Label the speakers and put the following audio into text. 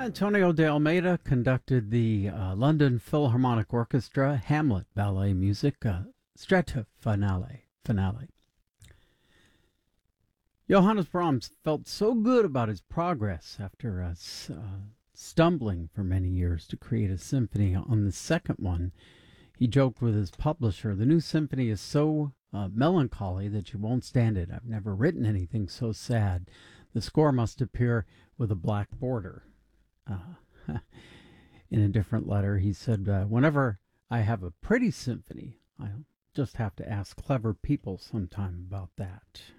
Speaker 1: Antonio de Almeida conducted the London Philharmonic Orchestra Hamlet ballet music stretta finale. Johannes Brahms felt so good about his progress after stumbling for many years to create a symphony on the second one. He joked with his publisher, "The new symphony is so melancholy that you won't stand it. I've never written anything so sad. The score must appear with a black border." In a different letter, he said, "Whenever I have a pretty symphony, I'll just have to ask clever people sometime about that."